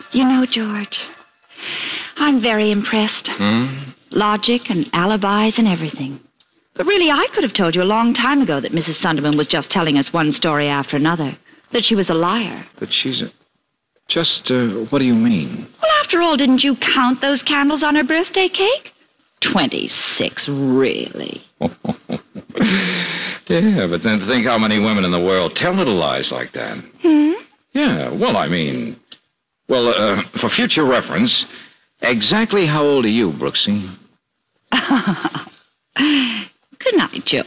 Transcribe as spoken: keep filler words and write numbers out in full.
You know, George, I'm very impressed. Hmm? Logic and alibis and everything. But really, I could have told you a long time ago that Missus Sunderman was just telling us one story after another. That she was a liar. But she's a... Just, uh, what do you mean? Well, after all, didn't you count those candles on her birthday cake? Twenty-six, really? Yeah, but then think how many women in the world tell little lies like that. Hmm? Yeah, well, I mean... Well, uh, for future reference, exactly how old are you, Brooksy? Good night, George.